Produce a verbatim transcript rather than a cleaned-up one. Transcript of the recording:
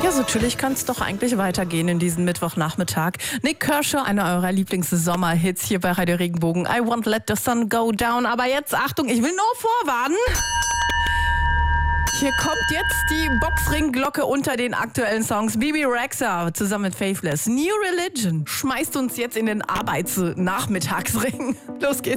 Ja, so chillig kann es doch eigentlich weitergehen in diesem Mittwochnachmittag. Nick Kershaw, einer eurer Lieblings-Sommerhits hier bei Radio Regenbogen. I won't let the sun go down. Aber jetzt, Achtung, ich will nur vorwarnen. Hier kommt jetzt die Boxringglocke unter den aktuellen Songs. Bebe Rexha zusammen mit Faithless. New Religion schmeißt uns jetzt in den Arbeitsnachmittagsring. Los geht's.